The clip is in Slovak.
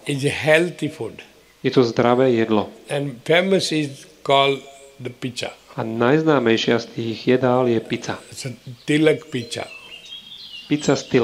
It's a healthy food. Je to zdravé jedlo. And famous is called the pizza. A najznámejšia z tých jedál je pizza. It's a tilak pizza. Pizza z